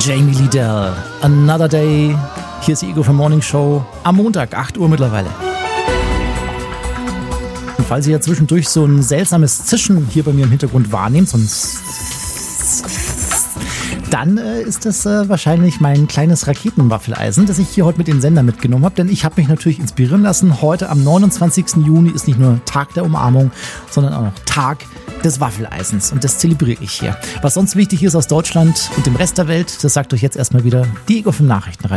Jamie Liddell, Another Day. Hier ist die Ego Morning Show am Montag, 8 Uhr mittlerweile. Und falls ihr ja zwischendurch so ein seltsames Zischen hier bei mir im Hintergrund wahrnehmt, dann ist das wahrscheinlich mein kleines Raketenwaffeleisen, das ich hier heute mit den Sender mitgenommen habe. Denn ich habe mich natürlich inspirieren lassen. Heute am 29. Juni ist nicht nur Tag der Umarmung, sondern auch noch Tag des Waffeleisens. Und das zelebriere ich hier. Was sonst wichtig ist aus Deutschland und dem Rest der Welt, das sagt euch jetzt erstmal wieder die Ego vom Nachrichtenradio.